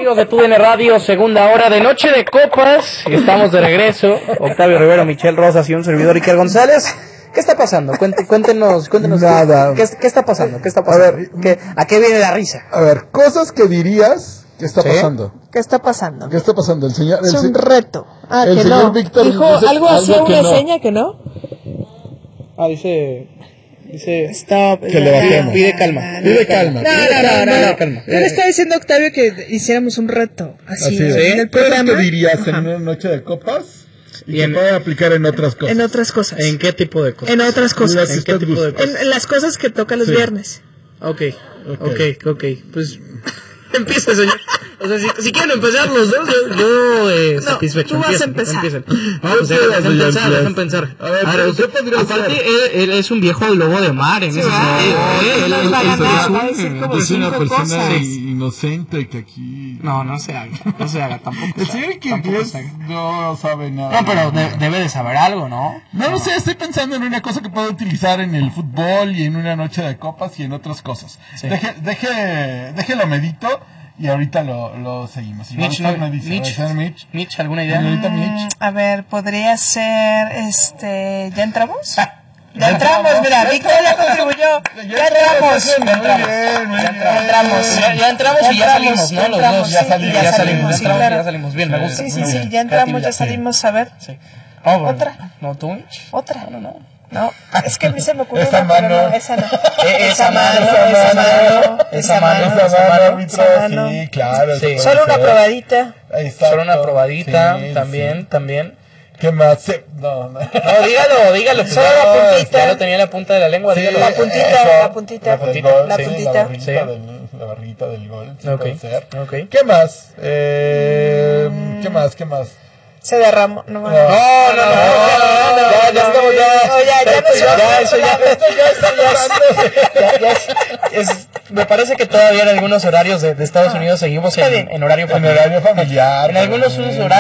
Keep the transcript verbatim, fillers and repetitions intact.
Amigos de T U D N Radio, segunda hora de Noche de Copas. Estamos de regreso. Octavio Rivero, Michelle Rosas y un servidor Iker González. ¿Qué está pasando? Cuente, cuéntenos, cuéntenos. Nada. ¿Qué, qué está pasando? ¿Qué está pasando? A ver, ¿Qué, ¿A qué viene la risa? A ver, cosas que dirías que está ¿Sí? pasando. ¿Qué está pasando? ¿Qué está pasando? El señor, el Es un se- reto. Ah, el que señor no. Víctor Dijo dice algo así, algo que una no. seña que no. Ah, dice... Dice... Stop. Que le bajemos. Pide calma. Pide calma. No, pide no, no, no, no. calma. Yo le estaba diciendo a Octavio que hiciéramos un reto. Así, Así es. en el ¿Cosas programa. que dirías en Ajá. una noche de copas y, Y que en- puede aplicar en otras cosas? En otras cosas. ¿En qué tipo de cosas? En otras cosas. Las ¿En qué estás tipo de buscando. cosas? En, en las cosas que toca los Sí. viernes. Ok, Ok. ok, ok. Pues... Empieza, señor. O sea, si, si quieren empezar los dos, yo, yo eh, No, satisfecho. tú vas a Empiecen, empezar. empiecen. No, pues Empieza, dejen, dejen señor pensar, Díaz. dejen pensar. A ver, A ver, ¿qué usted, podría aparte, ser? él, él es un viejo lobo de mar en ese sentido. ¿eh? Él, él- él- Va a él ganar, es un- va a decir como Yo soy una cinco persona cosas. inocente que aquí... No, no se haga, no se haga, tampoco El se haga, señor que tampoco es- se haga. no sabe nada. No, pero de- debe de saber algo, ¿no? No lo sé, estoy pensando en una cosa que puedo utilizar en el fútbol y en una noche de copas y en otras cosas. Sí. Deje, deje, déjelo medito y ahorita lo, lo seguimos. Igual Mitch, usted no, me dice, Mitch, ¿va a ser Mitch? Mitch, ¿alguna idea? Señorita Mitch. A ver, podría ser, este, ¿ya entramos? Ya Ya entramos, entramos, mira, ya Víctor ya contribuyó. Ya entramos. Muy bien, muy bien. Ya entramos. Ya, ya entramos y ya salimos, ¿no? Los dos, sí, ya salimos, y ya salimos, sí, ya entramos y claro. ya salimos. Bien, me gusta. Sí, sí, muy sí, bien. ya entramos, ya Creatividad. salimos. A ver, Sí. Ah, bueno. Otra. No, tú, Mitch. otra. No, no. No, es que a mí se me ocurrió Esa una, pero mano. no, esa no. Eh, esa mano, esa mano, esa mano, esa mano, Esa esa mano, mano, árbitro, esa mano. sí, claro. Sí. eso Solo puede una ser. probadita. Exacto. Solo una probadita, Sí, también, sí. también. ¿Qué más? Sí, No, no. No, dígalo, dígalo. pues Solo ya la lo- puntita. Ya lo tenía en la punta de la lengua, Sí, dígalo. La puntita, eso, la puntita, la puntita, la sí, puntita. la barriguita, Sí. del, la barriguita del gol, sí Ok, puede ser. ok. ¿Qué más? Eh, ¿Qué más? ¿Qué más? Se derramó. No, no, No, no. no, no, no, no, ya, ya estamos, ya. No, ya, ya nos Ya, vamos. eso ya, esto ya, esto ya es, ya, ya es, es- me parece que todavía en algunos horarios de, de Estados Unidos seguimos Está en, bien. en horario En familiar. horario familiar. En algunos pero, horarios